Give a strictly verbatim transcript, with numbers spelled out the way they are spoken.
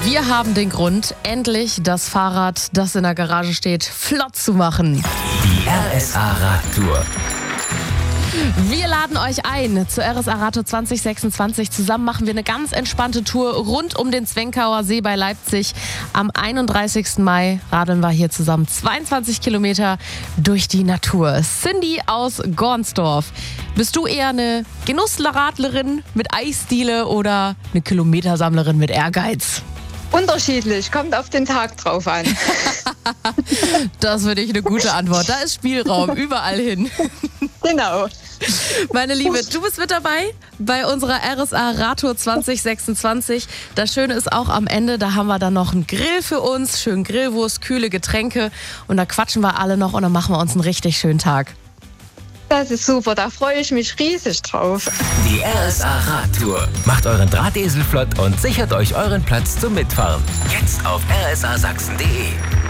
Wir haben den Grund, endlich das Fahrrad, das in der Garage steht, flott zu machen. Die R S A Radtour. Wir laden euch ein zur R S A Radtour zwanzig sechsundzwanzig. Zusammen machen wir eine ganz entspannte Tour rund um den Zwenkauer See bei Leipzig. Am einunddreißigsten Mai radeln wir hier zusammen zweiundzwanzig Kilometer durch die Natur. Cindy aus Gornsdorf. Bist du eher eine Genussradlerin mit Eisdiele oder eine Kilometersammlerin mit Ehrgeiz? Unterschiedlich, kommt auf den Tag drauf an. Das finde ich eine gute Antwort. Da ist Spielraum, überall hin. Genau. Meine Liebe, du bist mit dabei bei unserer R S A Radtour zwanzig sechsundzwanzig. Das Schöne ist auch am Ende, da haben wir dann noch einen Grill für uns, schön Grillwurst, kühle Getränke und da quatschen wir alle noch und dann machen wir uns einen richtig schönen Tag. Das ist super, da freue ich mich riesig drauf. Die R S A Radtour. Macht euren Drahtesel flott und sichert euch euren Platz zum Mitfahren. Jetzt auf r s a sachsen punkt d e.